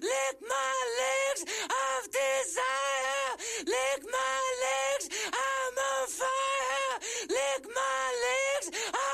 lick my legs of desire, lick my legs, I'm on fire, lick my legs